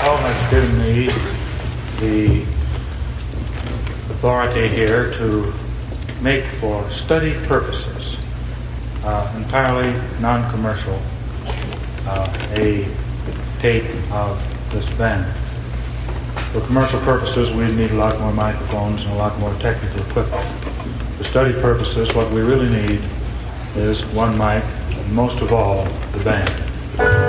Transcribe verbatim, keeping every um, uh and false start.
council has given me the authority here to make for study purposes, uh, entirely non-commercial, uh, a tape of this band. For commercial purposes, we need a lot more microphones and a lot more technical equipment. For study purposes, what we really need is one mic, and most of all, the band.